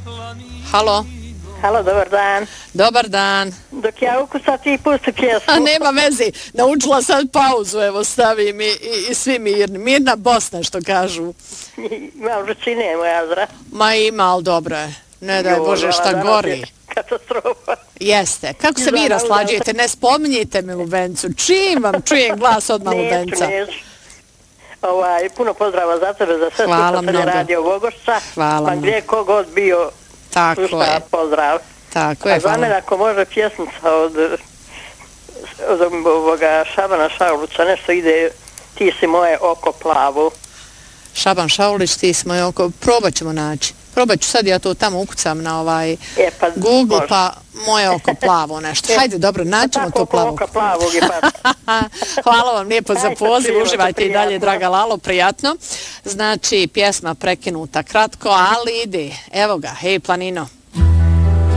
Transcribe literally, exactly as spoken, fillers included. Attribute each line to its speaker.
Speaker 1: Halo.
Speaker 2: Halo, dobar dan.
Speaker 1: Dobar dan.
Speaker 2: Dok ja ukusam ti pusti pjesmu.
Speaker 1: A nema veze, naučila sad pauzu, evo stavim i, i, i svi mirni. Mirna Bosna, što kažu.
Speaker 2: Ima vrućine, moja zra.
Speaker 1: Ma ima, ali dobro je. Ne daj Bože šta gori.
Speaker 2: Katastrofa.
Speaker 1: Jeste. Kako se vi raslađujete? Ne spominjite me Lubencu. Čim vam čujem glas odmah Lubenca.
Speaker 2: Neću, neću. Ovaj, puno pozdrava za tebe, za sve
Speaker 1: Hvala
Speaker 2: što se radio Vogorca.
Speaker 1: Hvala
Speaker 2: pa gdje kogod bio,
Speaker 1: tako
Speaker 2: slušta,
Speaker 1: je.
Speaker 2: pozdrav.
Speaker 1: Tako je,
Speaker 2: A za
Speaker 1: hvala.
Speaker 2: mene ako može pjesnica od, od ovoga Šabana Šaulića, nešto ide, ti si moje oko plavo.
Speaker 1: Šaban Šaulić, ti si moje oko, probat ćemo naći. Probat ću sad, ja to tamo ukucam na ovaj
Speaker 2: e, pa,
Speaker 1: Google,
Speaker 2: može.
Speaker 1: pa moje oko plavo nešto. Hajde, dobro, naćemo to plavo.
Speaker 2: Oko plavog je pa.
Speaker 1: Hvala vam lijepo za poziv, uživajte i dalje,
Speaker 2: prijatno.
Speaker 1: draga Lalo, prijatno. Znači, pjesma prekinuta kratko, ali ide. Evo ga, hej planino.